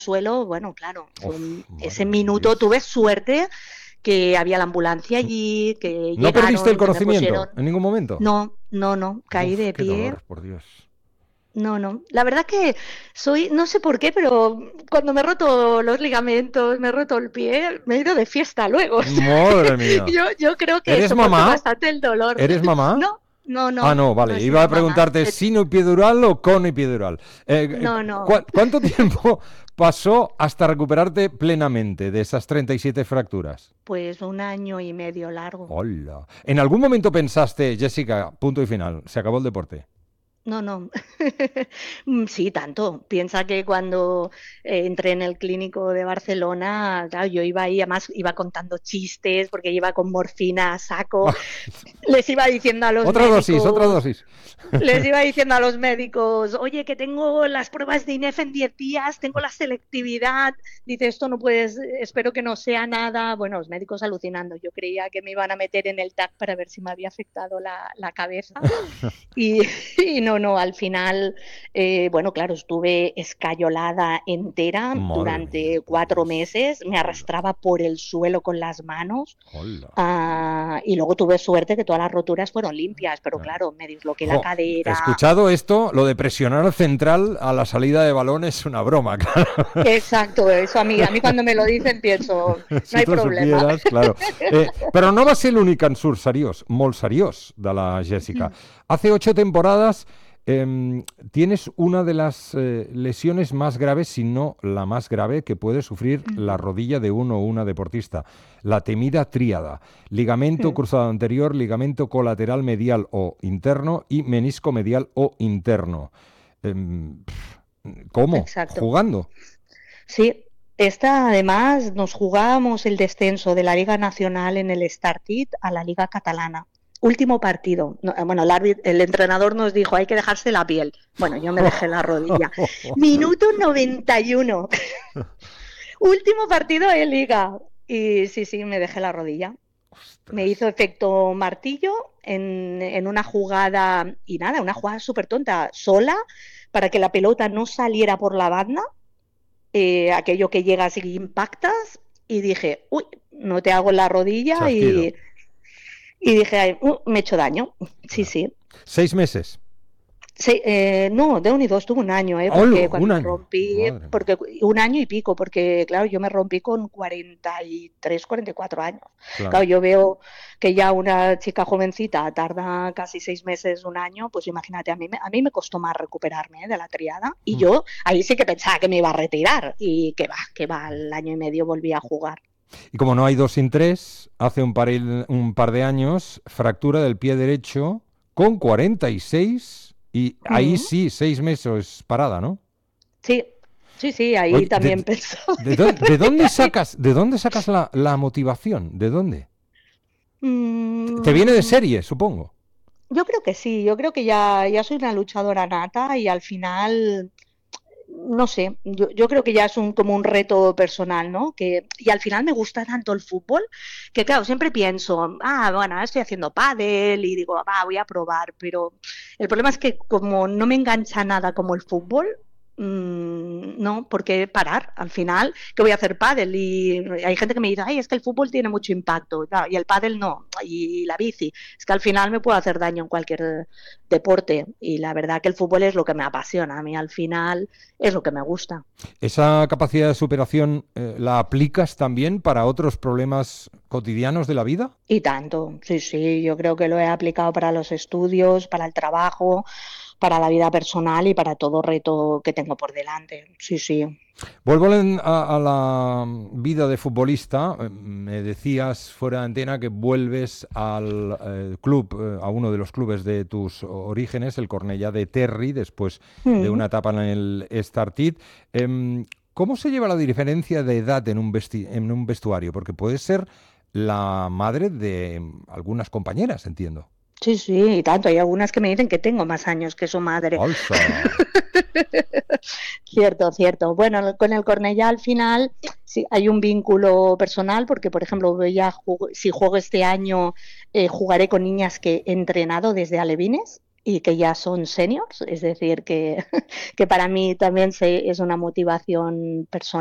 suelo, bueno, claro, Uf, ese madre de minuto Dios. tuve suerte que había la ambulancia allí, que ¿No perdiste el llegaron, que me pusieron. conocimiento en ningún momento? No, no, no, caí Uf, de qué pie. dolor, por Dios. No, no. La verdad que no sé por qué, pero cuando me he roto los ligamentos, me he roto el pie, me he ido de fiesta luego. O sea, Madre mía. yo creo que ¿Eres soporto mamá? bastante el dolor. ¿Eres mamá? No, no, Ah, no, no, no vale. he Iba sido a mamá. preguntarte, ¿sin epidural o con epidural? No, no. ¿Cuánto tiempo pasó hasta recuperarte plenamente de esas 37 fracturas? Pues 1 año y medio largo. Hola. ¿En algún momento pensaste, Jessica, punto y final, se acabó el deporte? No, no. Sí, tanto. Piensa que cuando entré en el clínico de Barcelona, claro, yo iba ahí, además iba contando chistes porque iba con morfina a saco. Les iba diciendo a los Otra dosis, otra médicos, dosis. Les iba diciendo a los médicos, oye, que tengo las pruebas de INEF en 10 días, tengo la selectividad. Dice, esto no puedes, espero que no sea nada. Bueno, los médicos alucinando. Yo creía que me iban a meter en el TAC para ver si me había afectado la cabeza. Y, y no, no, al final, bueno, claro, estuve escayolada entera Madre mía, durante por 4 Dios. meses, me Hola, arrastraba por el suelo con las manos. hola. Y luego tuve suerte que todas las roturas fueron limpias, pero claro, me disloqué la Jo, cadera. escuchado esto, lo de presionar al central a la salida de balón es una broma, claro. Exacto, eso a mí cuando me lo dicen pienso, no Si hay tú problema. supieras, claro. Però no va ser l'únic ensurt seriós, molt seriós, de la Jessica. Hace 8 temporadas tienes una de las lesiones más graves, si no la más grave, que puede sufrir la rodilla de uno o una deportista. La temida tríada. Ligamento cruzado anterior, ligamento colateral medial o interno y menisco medial o interno. ¿Cómo? Exacto. ¿Jugando? Sí, esta además nos jugábamos el descenso de la Liga Nacional en el Estartit a la Liga Catalana. Último partido. Bueno, el entrenador nos dijo, hay que dejarse la piel. Bueno, yo me dejé la rodilla. Minuto 91. Último partido de Liga. Y sí, sí, me dejé la rodilla. Me hizo efecto martillo en una jugada, y nada, una jugada súper tonta, sola, para que la pelota no saliera por la banda, aquello que llegas y impactas, y dije, uy, no te hago la rodilla, Chasquido. y dije, ay, me he hecho daño. Sí, Claro. sí. 6 meses. Sí, no, de un y dos, tuve un año, ¡Holo! porque cuando Un me año. rompí, Madre mía. porque 1 año y pico, porque claro, yo me rompí con 43, 44 años. Claro, Claro. yo veo que ya una chica jovencita tarda casi 6 meses, 1 año, pues imagínate, a mí me costó más recuperarme de la triada, y Mm. yo ahí sí que pensaba que me iba a retirar, y que va, al año y medio volví a jugar. Y como no hay dos sin tres, hace un par de años, fractura del pie derecho con 46 y ahí Mm, sí, 6 meses parada, ¿no? Sí, sí, sí, ahí Oye, también pensó. ¿de dónde sacas la motivación? ¿De dónde? Te viene de Mm, serie, supongo. Yo creo que sí, yo creo que ya soy una luchadora nata y al final, no sé, yo creo que ya es como un reto personal, ¿no? Y al final me gusta tanto el fútbol que, claro, siempre pienso, bueno, ahora estoy haciendo pádel y digo, va, voy a probar, pero el problema es que como no me engancha nada como el fútbol, no, ¿por qué parar? Al final, ¿qué voy a hacer pádel? Y hay gente que me dice, ay, es que el fútbol tiene mucho impacto, claro, y el pádel no, y la bici, es que al final me puede hacer daño en cualquier deporte, y la verdad que el fútbol es lo que me apasiona, a mí al final es lo que me gusta. ¿Esa capacidad de superación la aplicas también para otros problemas cotidianos de la vida? Y tanto, sí, sí, yo creo que lo he aplicado para los estudios, para el trabajo, para la vida personal y para todo reto que tengo por delante. Sí, sí. Vuelvo a la vida de futbolista. Me decías fuera de antena que vuelves al club, a uno de los clubes de tus orígenes, el Cornellá de Terry, después de Mm. una etapa en el Estartit. ¿Cómo se lleva la diferencia de edad en en un vestuario? Porque puedes ser la madre de algunas compañeras, entiendo. Sí, sí, y tanto. Hay algunas que me dicen que tengo más años que su madre. ¡Alsa! Cierto, cierto. Bueno, con el Cornellá al final sí hay un vínculo personal porque, por ejemplo, si juego este año, jugaré con niñas que he entrenado desde alevines y que ya son seniors, es decir, que, que para mí también es una motivación personal.